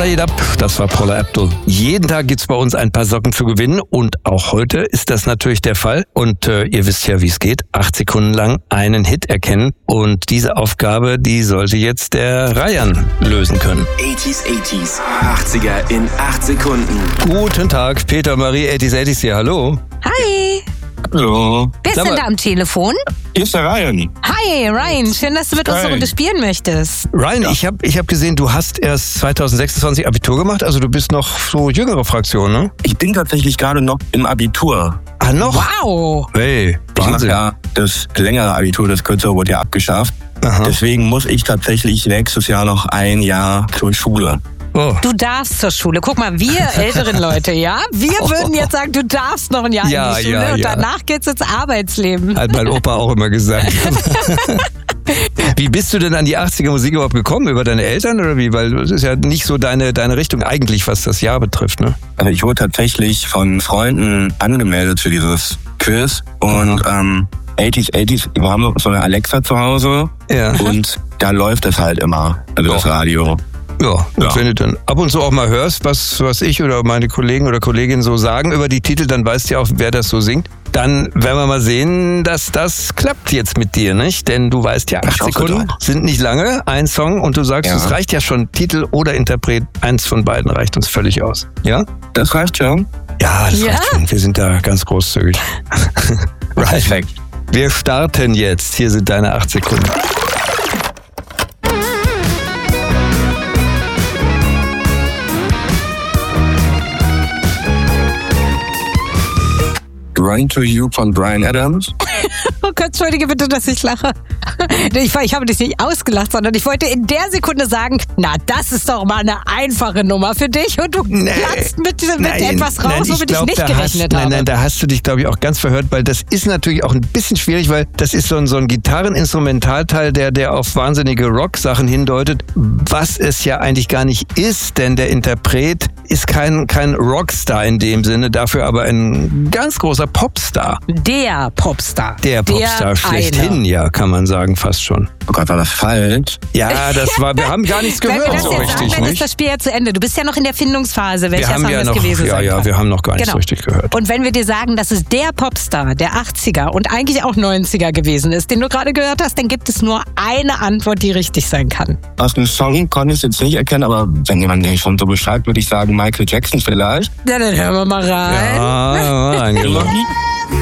Parade Up, das war Paula Abdul. Jeden Tag gibt's bei uns ein paar Socken zu gewinnen und auch heute ist das natürlich der Fall. Und ihr wisst ja, wie es geht. 8 Sekunden lang einen Hit erkennen und diese Aufgabe, die sollte jetzt der Ryan lösen können. 80er in 8 Sekunden. Guten Tag, Peter Marie, 80s hier, hallo. Hi. Hallo. Wer ist denn da am Telefon? Hier ist der Ryan. Hi, Ryan. Schön, dass du mit uns eine Runde spielen möchtest. Ryan, ich hab gesehen, du hast erst 2026 Abitur gemacht, also du bist noch so jüngere Fraktion, ne? Ich bin tatsächlich gerade noch im Abitur. Ah, noch? Wow. Hey, Ich mache Wahnsinn. ja das längere Abitur, das kürzere wurde ja abgeschafft. Aha. Deswegen muss ich tatsächlich nächstes Jahr noch ein Jahr zur Schule. Oh. Du darfst zur Schule. Guck mal, wir älteren Leute, ja? Wir würden jetzt sagen, du darfst noch ein Jahr Ja, in die Schule ja, und ja. danach geht's ins Arbeitsleben. Hat mein Opa auch immer gesagt. Wie bist du denn an die 80er Musik überhaupt gekommen? Über deine Eltern oder wie? Weil das ist ja nicht so deine Richtung eigentlich, was das Jahr betrifft, ne? Also ich wurde tatsächlich von Freunden angemeldet für dieses Quiz und 80s, wir haben so eine Alexa zu Hause Ja. und da läuft es halt immer, also das Radio. Ja, und Ja. wenn du dann ab und zu auch mal hörst, was ich oder meine Kollegen oder Kolleginnen so sagen über die Titel, dann weißt du ja auch, wer das so singt. Dann werden wir mal sehen, dass das klappt jetzt mit dir, nicht? Denn du weißt ja, 8 Ich hoffe Sekunden doch. sind nicht lange, ein Song und du sagst, Ja. es reicht ja schon, Titel oder Interpret, eins von beiden reicht uns völlig aus. Ja? Das reicht schon. Ja, das Ja. reicht schon. Wir sind da ganz großzügig. Perfekt. Wir starten jetzt. Hier sind deine 8 Sekunden. Run to You von Bryan Adams. Oh Gott, entschuldige bitte, dass ich lache. Ich habe dich nicht ausgelacht, sondern ich wollte in der Sekunde sagen, na, das ist doch mal eine einfache Nummer für dich und du platzt mit etwas raus, womit ich nicht gerechnet habe. Nein, da hast du dich, glaube ich, auch ganz verhört, weil das ist natürlich auch ein bisschen schwierig, weil das ist so ein Gitarreninstrumentalteil, der auf wahnsinnige Rock-Sachen hindeutet, was es ja eigentlich gar nicht ist, denn der Interpret ist kein Rockstar in dem Sinne, dafür aber ein ganz großer Popstar. Der Popstar. Der Popstar schlechthin, ja, kann man sagen, fast schon. Oh Gott, war das falsch? Ja, wir haben gar nichts Wenn wir gehört das so jetzt richtig, sagen, dann ist nicht? das Spiel ja zu Ende. Du bist ja noch in der Findungsphase, welcher Song das gewesen sein kann. wir haben noch gar nichts Genau. richtig gehört. Und wenn wir dir sagen, dass es der Popstar der 80er und eigentlich auch 90er gewesen ist, den du gerade gehört hast, dann gibt es nur eine Antwort, die richtig sein kann. Aus dem Song konnte ich es jetzt nicht erkennen, aber wenn jemand den schon so beschreibt, würde ich sagen Michael Jackson vielleicht. Ja, dann hören wir mal rein. Ja, eingemacht.